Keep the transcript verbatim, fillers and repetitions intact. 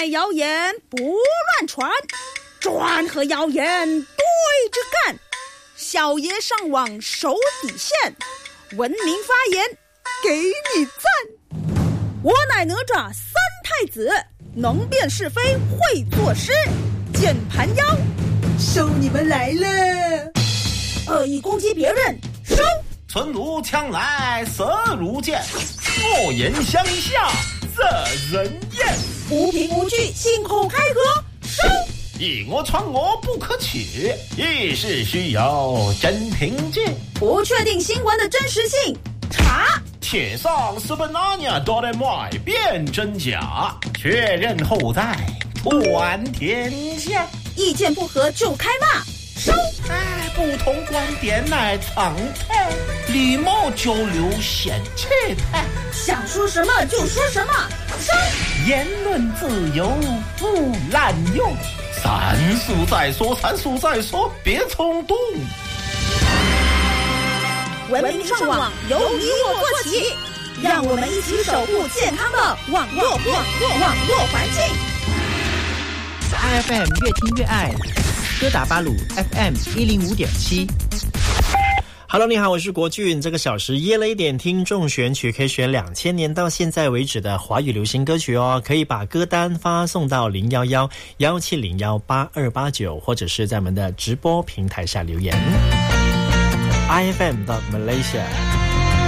谣言不乱传，专和谣言对着干。小爷上网守底线，文明发言给你赞。我乃哪吒三太子，能辨是非会作诗，键盘妖收你们来了。恶意攻击别人收。 存如枪来色如剑，恶言相向惹人厌。 无凭无据信口开河收。 以讹传讹不可取，一事需有真凭据。 不确定新闻的真实性查。 且上是本那年都得买辨真假，确认后再传天下。 意见不合就开骂收。 哎，不同观点乃常态，礼貌交流显气态。 想说什么就说什么收。 言论自由不滥用，三述再说，三述再说，别冲动。 文明上网由你我做起，让我们一起守护健康的网络网络网络环境。 I F M 越听越爱，哥打巴鲁 F M 一零五点七。Hello， 你好，我是国俊。这个小时耶了一点听众选曲，可以选两千年到现在为止的华语流行歌曲哦。可以把歌单发送到零一一一七零一八二八九，或者是在我们的直播平台下留言。I F M 到 Malaysia。